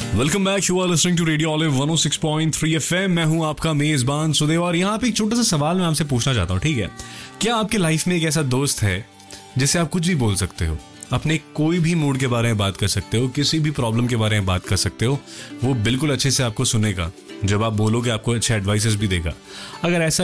Welcome back, you are listening to radio olive 106.3 FM. मैं हूं आपका मेजबान सुदेव और यहाँ पे एक छोटा सा सवाल मैं आपसे पूछना चाहता हूँ, ठीक है? क्या आपके लाइफ में एक ऐसा दोस्त है जिससे आप कुछ भी बोल सकते हो, अपने कोई भी मूड के बारे में बात कर सकते हो, किसी भी प्रॉब्लम के बारे में बात कर सकते हो, वो बिल्कुल अच्छे से आपको सुनेगा, जब आप बोलोगे आपको अच्छे एडवाइसेस भी देगा। अगर ऐसा